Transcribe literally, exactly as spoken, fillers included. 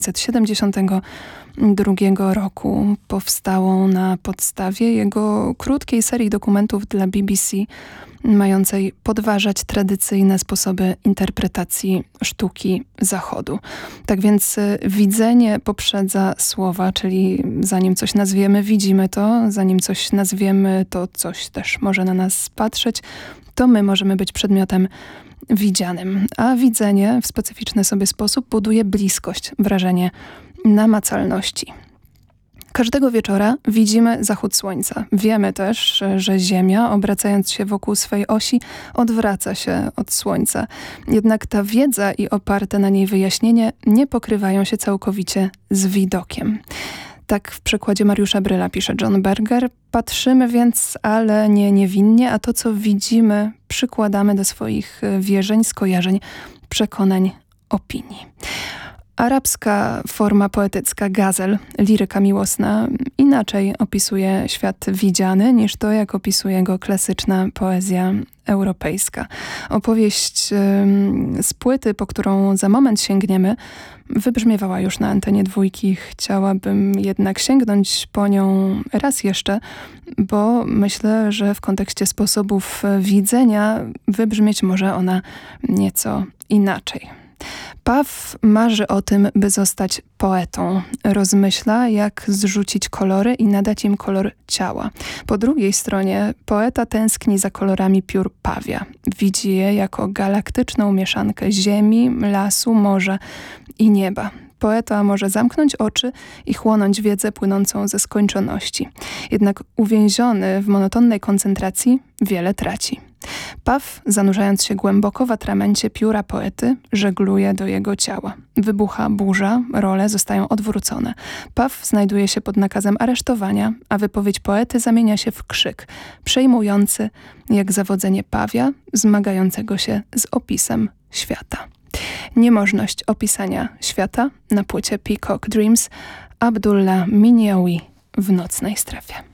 tysiąc dziewięćset siedemdziesiątego drugiego roku. Powstałą na podstawie jego krótkiej serii dokumentów dla B B C, mającej podważać tradycyjne sposoby interpretacji sztuki Zachodu. Tak więc widzenie poprzedza słowa, czyli zanim coś nazwiemy, widzimy to, zanim coś nazwiemy, to coś też może na nas patrzeć, to my możemy być przedmiotem widzianym. A widzenie w specyficzny sobie sposób buduje bliskość, wrażenie namacalności. Każdego wieczora widzimy zachód słońca. Wiemy też, że Ziemia, obracając się wokół swej osi, odwraca się od Słońca. Jednak ta wiedza i oparte na niej wyjaśnienie nie pokrywają się całkowicie z widokiem. Tak w przekładzie Mariusza Bryla pisze John Berger. Patrzymy więc, ale nie niewinnie, a to, co widzimy, przykładamy do swoich wierzeń, skojarzeń, przekonań, opinii. Arabska forma poetycka gazel, liryka miłosna, inaczej opisuje świat widziany niż to, jak opisuje go klasyczna poezja europejska. Opowieść yy, z płyty, po którą za moment sięgniemy, wybrzmiewała już na antenie dwójki. Chciałabym jednak sięgnąć po nią raz jeszcze, bo myślę, że w kontekście sposobów widzenia wybrzmieć może ona nieco inaczej. Paw marzy o tym, by zostać poetą. Rozmyśla, jak zrzucić kolory i nadać im kolor ciała. Po drugiej stronie poeta tęskni za kolorami piór pawia. Widzi je jako galaktyczną mieszankę ziemi, lasu, morza i nieba. Poeta może zamknąć oczy i chłonąć wiedzę płynącą ze skończoności. Jednak uwięziony w monotonnej koncentracji wiele traci. Paw, zanurzając się głęboko w atramencie pióra poety, żegluje do jego ciała. Wybucha burza, role zostają odwrócone. Paw znajduje się pod nakazem aresztowania, a wypowiedź poety zamienia się w krzyk, przejmujący jak zawodzenie pawia, zmagającego się z opisem świata. Niemożność opisania świata na płycie Peacock Dreams Abdullah Minyawi w Nocnej Strefie.